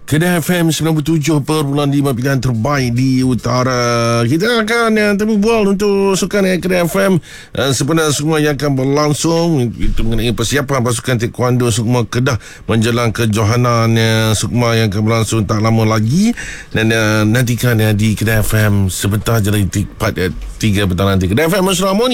Kedah FM 97.5 pilihan terbaik di utara. Kita akan berbual untuk sukan Kedah FM sebenarnya semua yang akan berlangsung. Itu mengenai persiapan pasukan taekwondo Sukma Kedah menjelang kejohanan Sukma yang akan berlangsung tak lama lagi. Dan nantikan di Kedah FM sebentar je lagi 3 petang nanti. Kedah FM Mesra Harmoni.